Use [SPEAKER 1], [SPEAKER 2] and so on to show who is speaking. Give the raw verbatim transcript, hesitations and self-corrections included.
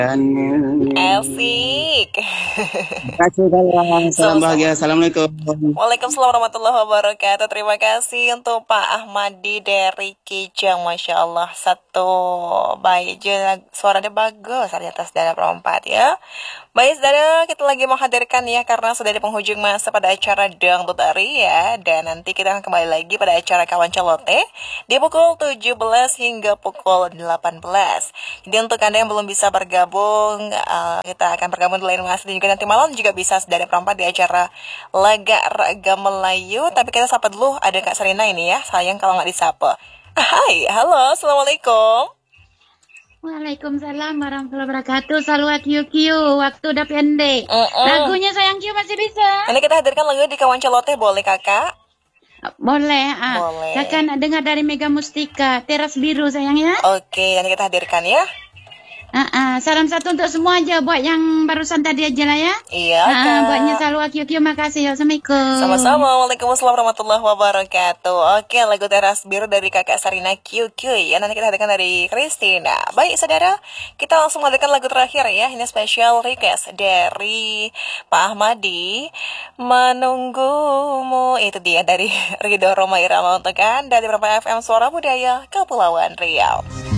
[SPEAKER 1] Asik.
[SPEAKER 2] Kasih kawan, salam
[SPEAKER 1] Sama-sama.
[SPEAKER 2] bahagia. Assalamualaikum.
[SPEAKER 1] Waalaikumsalam warahmatullahi wabarakatuh. Terima kasih untuk Pak Ahmadi dari Kijang. Masya Allah. Satu baik aja. Suaranya bagus. Ternyata saudara perempat ya. Baik saudara, kita lagi menghadirkan ya. Karena sudah di penghujung masa pada acara Dangdut Ria. Dan nanti kita akan kembali lagi pada acara Kawan Celote. Di pukul tujuh belas hingga pukul delapan belas. Jadi untuk Anda yang belum bisa bergabung, uh, kita akan bergabung di lain masa. Dan juga nanti malam juga bisa saudara perempat di acara Laga Raga Melayu. Tapi kita sapa dulu, ada Kak Serina ini ya. Sayang kalau nggak disapa. Hai, halo, assalamualaikum.
[SPEAKER 3] Waalaikumsalam warahmatullahi wabarakatuh. Salam Q Q, waktu udah pendek.
[SPEAKER 1] Mm-mm.
[SPEAKER 3] Lagunya sayang Q masih bisa?
[SPEAKER 1] Ini kita hadirkan lagu di Kawan Celote, boleh kakak?
[SPEAKER 3] Boleh. Ah.
[SPEAKER 1] Boleh.
[SPEAKER 3] Kakak nak dengar dari Mega Mustika, Teras Biru sayang ya.
[SPEAKER 1] Oke, nanti kita hadirkan ya.
[SPEAKER 3] Ah, ah. Salam satu untuk semua aja buat yang barusan tadi aja lah ya.
[SPEAKER 1] Iya
[SPEAKER 3] Ah,
[SPEAKER 1] kak.
[SPEAKER 3] buatnya Salwa Q Q, makasih ya. Assalamualaikum.
[SPEAKER 1] Sama-sama, Waalaikumsalam warahmatullahi wabarakatuh. Oke, lagu Teras Biru dari kakak Sarina Q Q ya. Nanti kita hadirkan dari Christina. Baik saudara, kita langsung hadirkan lagu terakhir ya. Ini special request dari Pak Ahmadi, Menunggumu. Itu dia dari Ridho Roma Irama untuk Anda di Berapa F M Suara Budaya Kepulauan Riau.